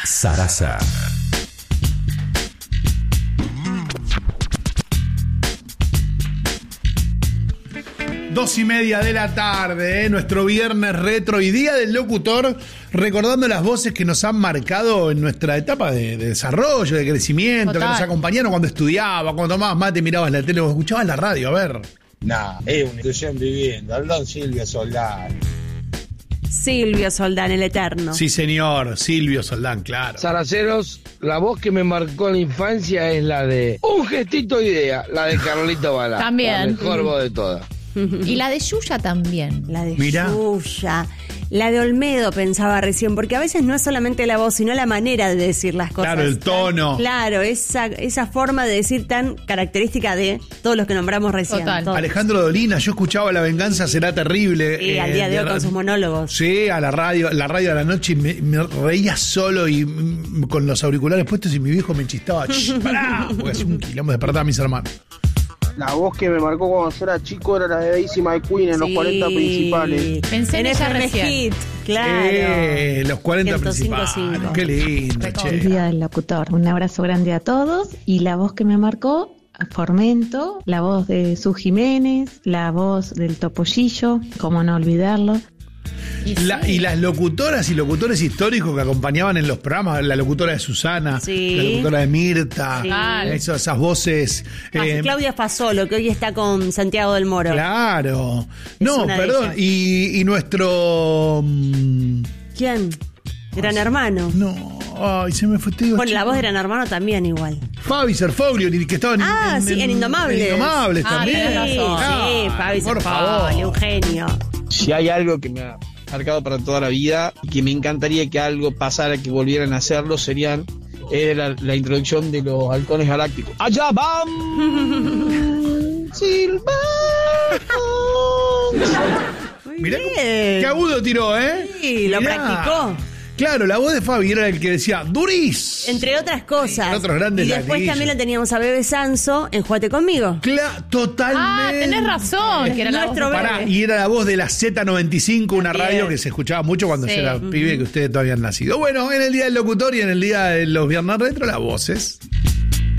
Sarasa. Dos y media de la tarde, nuestro viernes retro y día del locutor, recordando las voces que nos han marcado en nuestra etapa de desarrollo, de crecimiento, Total. que nos acompañaron cuando estudiaba, cuando tomabas mate, mirabas la tele o escuchabas la radio, a ver. Nah, es una institución viviendo. Habló Silvia Soldán. Silvio Soldán, el eterno. Sí, señor, Silvio Soldán, claro. Saraceros, la voz que me marcó en la infancia es la de Un Gestito Idea, la de Carlito Balá. También. La mejor voz de todas. Y la de Yuya también. La de Mirá. Yuya. La de Olmedo pensaba recién, porque a veces no es solamente la voz, sino la manera de decir las cosas. Claro, el tono. Claro, esa forma de decir tan característica de todos los que nombramos recién. Total. todos. Alejandro Dolina, yo escuchaba La Venganza Será Terrible. Y al día de hoy con sus monólogos. Sí, a la radio de la noche, y me reía solo y con los auriculares puestos y mi viejo me chistaba. ¡Pará! Porque hacía un quilombo, despertaba a mis hermanos. La voz que me marcó cuando yo era chico era la de Daisy McQueen en los 40 principales. Pensé en ella FM recién. Hit, claro. Los 40 105.5. principales. Qué lindo, Recontra. El che. día del locutor. Un abrazo grande a todos. Y la voz que me marcó, Formento, la voz de Su Jiménez, la voz del Topollillo, cómo no olvidarlo. Y Y las locutoras y locutores históricos que acompañaban en los programas, la locutora de Susana, Sí. la locutora de Mirta, Sí. esas voces. Claudia Fasolo, que hoy está con Santiago del Moro. Claro. No, una de perdón. ellas. Y nuestro. ¿Quién? Gran Hermano. No, ay, se me fue. Te digo, Bueno, la chico. voz de Gran Hermano también igual. Fabi Serfoglio, que estaba En Indomables. En Indomables Ah, también. tenés razón. Sí, Fabi por Serfoglio, favor. Eugenio. Si hay algo que me ha marcado para toda la vida y que me encantaría que algo pasara, que volvieran a hacerlo, era la introducción de los halcones galácticos. ¡Allá van! ¡Silva! Mirá bien. qué agudo tiró, ¿eh? Sí, lo Mirá. practicó. Claro, la voz de Fabi era el que decía ¡Durís! Entre otras cosas. Entre otros grandes y después ladrillos. también la teníamos a Bebe Sanso en Jugate Conmigo. Totalmente. Ah, tenés razón, que era la voz Nuestro de bebé. Pará, y era la voz de la Z95, una También. radio que se escuchaba mucho cuando Sí. yo era pibe, que ustedes todavía han nacido. Bueno, en el día del locutor y en el día de los viernes retro, las voces.